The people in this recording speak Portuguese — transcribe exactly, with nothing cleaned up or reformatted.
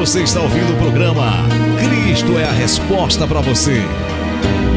Você está ouvindo o programa Cristo é a Resposta para você.